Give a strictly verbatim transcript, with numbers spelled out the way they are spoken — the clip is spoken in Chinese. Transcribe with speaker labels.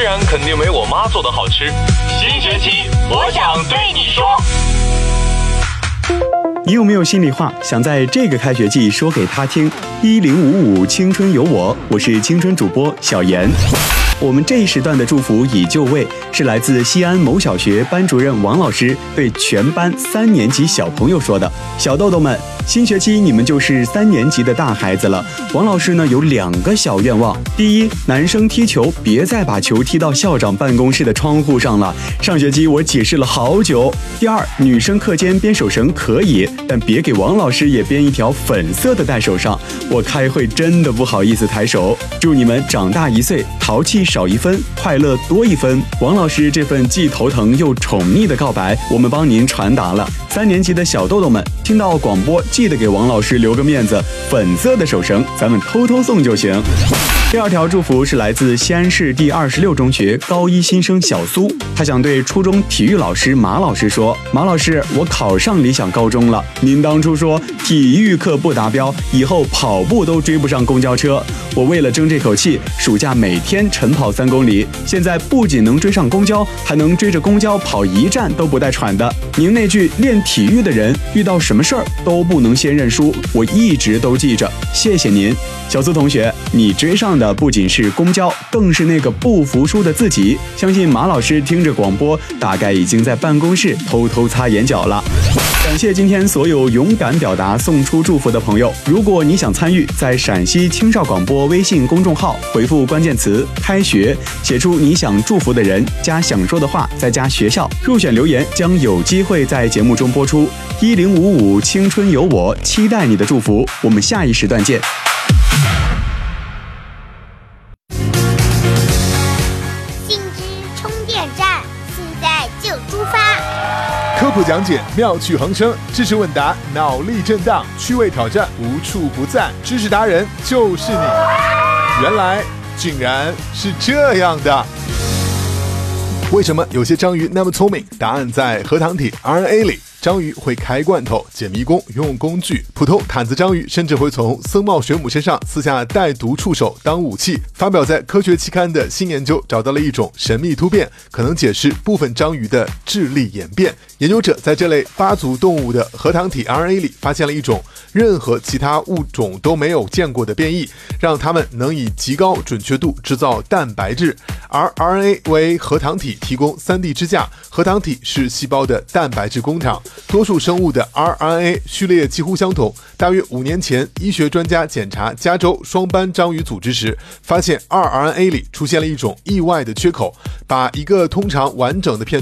Speaker 1: 然肯定没我妈做的好吃。新学期，我想对你说。
Speaker 2: 你有没有心里话想在这个开学季说给他听？一零五五青春有我，我是青春主播小严。我们这一时段的祝福已就位，是来自西安某小学班主任王老师对全班三年级小朋友说的。小豆豆们，新学期你们就是三年级的大孩子了。王老师呢有两个小愿望：第一，男生踢球别再把球踢到校长办公室的窗户上了，上学期我解释了好久。第二，女生课间编手绳可以，但别给王老师也编一条粉色的带手上，我开会真的不好意思抬手。祝你们长大一岁，淘气少一分，快乐多一分。王老师这份既头疼又宠溺的告白，我们帮您传达了。三年级的小豆豆们，听到广播记得给王老师留个面子，粉色的手绳咱们偷偷送就行。第二条祝福是来自西安市第二十六中学高一新生小苏，他想对初中体育老师马老师说：马老师，我考上理想高中了，您当初说体育课不达标，以后跑步都追不上公交车，我为了争这口气，暑假每天晨跑三公里，现在不仅能追上公交，还能追着公交跑一站都不带喘的。您那句练体育的人遇到什么事儿都不能先认输，我一直都记着，谢谢您。小苏同学，你追上的不仅是公交，更是那个不服输的自己。相信马老师听着广播，大概已经在办公室偷偷擦眼角了。感谢今天所有勇敢表达送出祝福的朋友，如果你想参与，在陕西青少广播微信公众号回复关键词开学，写出你想祝福的人加想说的话，再加学校，入选留言将有机会在节目中播出。一零五五青春有我，期待你的祝福，我们下一时段见。
Speaker 3: 信之充电站，现在就出发。
Speaker 4: 科普讲解妙趣横生，知识问答脑力震荡，趣味挑战无处不在，知识达人就是你。原来竟然是这样的。为什么有些章鱼那么聪明？答案在核糖体 R N A 里。章鱼会开罐头、解迷宫、用工具，普通毯子章鱼甚至会从僧帽水母身上撕下带毒触手当武器。发表在科学期刊的新研究找到了一种神秘突变，可能解释部分章鱼的智力演变。研究者在这类八足动物的核糖体 R N A 里发现了一种任何其他物种都没有见过的变异，让它们能以极高准确度制造蛋白质。而 R N A 为核糖体提供 三 D 支架，核糖体是细胞的蛋白质工厂。多数生物的 R N A 序列几乎相同。大约五年前，医学专家检查加州双斑章鱼组织时，发现 R N A 里出现了一种意外的缺口，把一个通常完整的片